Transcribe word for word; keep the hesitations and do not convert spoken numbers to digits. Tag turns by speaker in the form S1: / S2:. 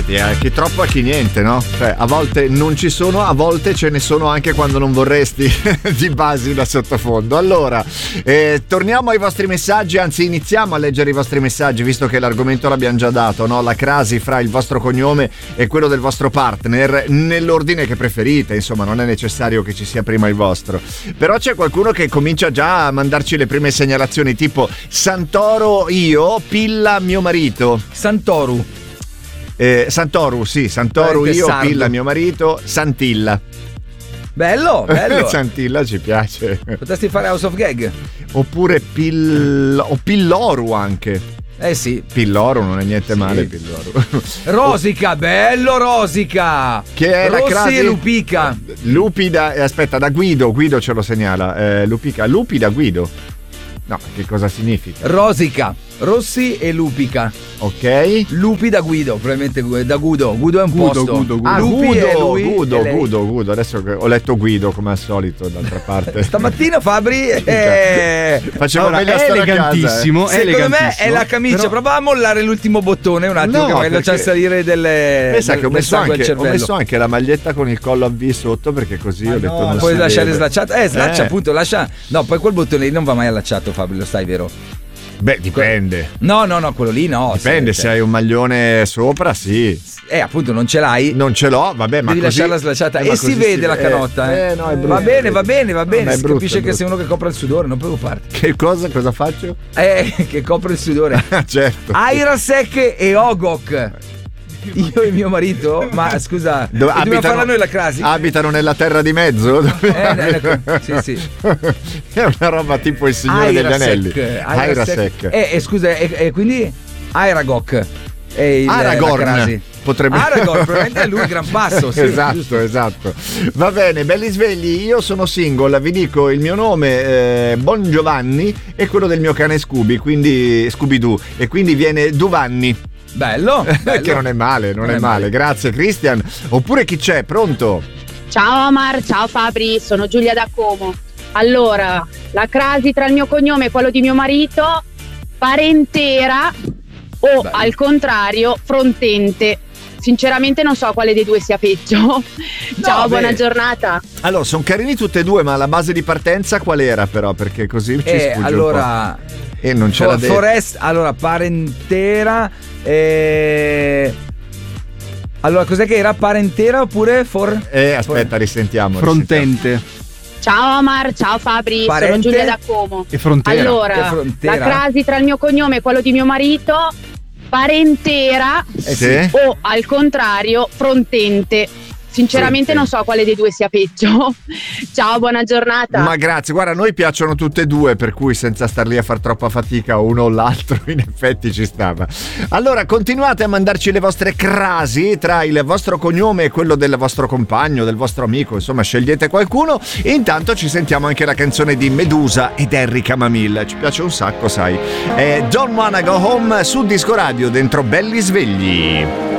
S1: infatti, eh, chi troppo a chi niente, no? Cioè, a volte non ci sono, a volte ce ne sono anche quando non vorresti di basi da sottofondo. Allora, eh, torniamo ai vostri messaggi, anzi iniziamo a leggere i vostri messaggi, visto che l'argomento l'abbiamo già dato, no? La crasi fra il vostro cognome e quello del vostro partner, nell'ordine che preferite, insomma, non è necessario che ci sia prima il vostro. Però c'è qualcuno che comincia già a mandarci le prime segnalazioni, tipo Santoro io, Pilla mio marito.
S2: Santoru.
S1: Eh, Santoru, sì, Santoru
S2: Veramente
S1: io,
S2: sardo.
S1: Pilla mio marito, Santilla.
S2: Bello, bello.
S1: Santilla ci piace.
S2: Potresti fare House of Gag.
S1: Oppure Pill... o Pilloru anche.
S2: Eh sì.
S1: Pilloru non è niente
S2: Sì.
S1: male, Pilloru.
S2: Rosica, bello Rosica.
S1: Che è la
S2: Rossi
S1: crasi
S2: e Lupica.
S1: Lupi da... eh, aspetta, da Guido, Guido ce lo segnala. Eh, Lupica, Lupi da Guido. No, che cosa significa?
S2: Rosica, Rossi e Lupica.
S1: Ok.
S2: Lupi da Guido, probabilmente da Guido. Guido è un
S1: Guido,
S2: posto.
S1: Guido, Guido.
S2: Ah,
S1: Ah,
S2: Lupi
S1: Guido,
S2: e lui
S1: Guido,
S2: e lei.
S1: Guido, Guido. Adesso che ho letto Guido come al solito, d'altra parte.
S2: Stamattina Fabri eh...
S1: Facevo
S3: Allora,
S1: meglio a
S3: è
S1: stare a casa.
S3: elegantissimo, è
S2: Secondo me
S3: elegantissimo.
S2: è la camicia.
S1: Però-
S2: Prova a mollare l'ultimo bottone un attimo,
S1: No,
S2: che vai a lasciare
S1: perché-
S2: salire delle.
S1: Pensa
S2: del-
S1: che ho
S2: del
S1: messo,
S2: sangue al
S1: anche, ho
S2: cervello.
S1: messo anche la maglietta con il collo a V sotto, perché così ho detto non
S2: Puoi
S1: si
S2: lasciare
S1: vede.
S2: slacciato. Eh, slaccia
S1: Eh.
S2: appunto, lascia. No, poi quel bottone lì non va mai allacciato, Fabio, lo sai, vero?
S1: Beh, dipende.
S2: No, no, no, quello lì no.
S1: Dipende, se
S2: cioè-
S1: hai un maglione sopra, sì.
S2: Eh, appunto, non ce l'hai.
S1: Non ce l'ho, vabbè, ma
S2: Devi
S1: così...
S2: lasciarla slacciata
S1: eh,
S2: e
S1: ma
S2: si
S1: così
S2: vede la
S1: eh,
S2: canotta. Eh,
S1: eh, no, è brutto.
S2: va bene, va bene, va
S1: No,
S2: bene.
S1: ma è
S2: Si
S1: brutto,
S2: capisce
S1: è
S2: che sei
S1: brutto.
S2: uno che copre il sudore, non preoccuparti.
S1: Che cosa? Cosa faccio?
S2: Eh, che copre il sudore.
S1: Ah, certo.
S2: Airasek e Ogok. Io e mio marito, ma scusa,
S1: Do-
S2: dobbiamo
S1: abitano-
S2: farla noi la crasi?
S1: Abitano nella terra di mezzo?
S2: Eh, ne- sì, sì.
S1: È una roba tipo il Signore degli Anelli. Airasek.
S2: Eh, eh, scusa, e, e quindi Airagok è il,
S1: Aragorn.
S2: la crasi.
S1: Potrebbe...
S2: Aragorn, probabilmente è lui gran passo. Sì,
S1: esatto,
S2: giusto.
S1: esatto. Va bene, belli svegli, io sono single, vi dico il mio nome, eh, Bon Giovanni, e quello del mio cane Scooby, quindi Scooby-Doo, e quindi viene Duvanni.
S2: Bello, bello.
S1: Che non è male, non,
S2: Non
S1: è,
S2: è
S1: male.
S2: male.
S1: Grazie Christian. Oppure chi c'è? Pronto?
S4: Ciao Omar, ciao Fabri, sono Giulia da Como. Allora, la crasi tra il mio cognome e quello di mio marito, parentela o
S2: Bello.
S4: al contrario, frontente. Sinceramente non so quale dei due sia peggio. Ciao,
S2: beh.
S4: buona giornata.
S1: Allora, sono carini tutte e due, ma la base di partenza qual era però? Perché così ci
S2: Eh,
S1: sfugge
S2: allora,
S1: un po'. E non c'era
S2: For-
S1: detto.
S2: Forest, allora parentera eh... Allora, cos'è che era? Parentera oppure for
S1: Eh, aspetta, risentiamo. risentiamo.
S3: Frontente
S4: Ciao Omar, ciao Fabri,
S2: Parente
S4: sono Giulia da Como.
S3: e frontiera.
S2: Che
S4: Allora,
S2: frontera?
S4: la crasi tra il mio cognome e quello di mio marito, parentela
S2: Eh
S1: Sì?
S4: o al contrario, frontente. Sinceramente
S1: Frontente.
S4: non so quale dei due sia peggio. Ciao, buona giornata.
S1: Ma grazie, guarda, a noi piacciono tutte e due, per cui senza star lì a far troppa fatica uno o l'altro, in effetti ci stava. Allora, continuate a mandarci le vostre crasi tra il vostro cognome e quello del vostro compagno, del vostro amico, insomma, scegliete qualcuno. E intanto ci sentiamo anche la canzone di Medusa ed Erika Mamil. Ci piace un sacco, sai. È Don't Wanna Go Home su Disco Radio, dentro Belli Svegli.